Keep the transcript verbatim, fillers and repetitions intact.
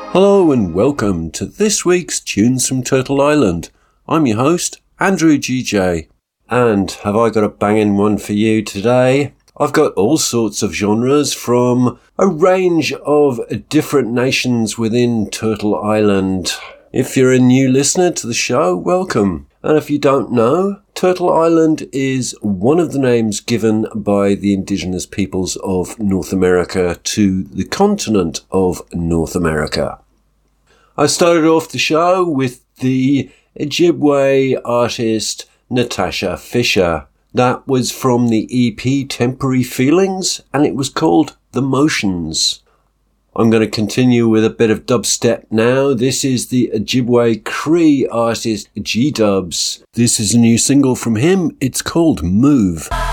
Hello and welcome to this week's Tunes from Turtle Island. I'm your host, Andrew G J. And have I got a banging one for you today? I've got all sorts of genres from a range of different nations within Turtle Island. If you're a new listener to the show, welcome. And if you don't know, Turtle Island is one of the names given by the indigenous peoples of North America to the continent of North America. I started off the show with the Ojibwe artist Natasha Fisher. That was from the E P Temporary Feelings, and it was called The Motions. I'm going to continue with a bit of dubstep now. This is the Ojibwe Cree artist G-Dubs. This is a new single from him. It's called Move.